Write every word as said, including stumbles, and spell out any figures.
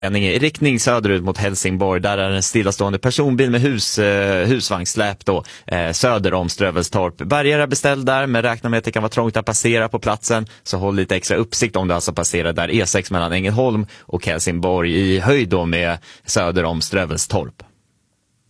I riktning söderut mot Helsingborg, där är en stillastående personbil med hus, eh, husvagnssläp då, eh, söder om Strövelstorp. Bärgare är beställd där, men räkna med att det kan vara trångt att passera på platsen, så håll lite extra uppsikt om du alltså passerar där E sex mellan Ängelholm och Helsingborg i höjd då med söder om Strövelstorp.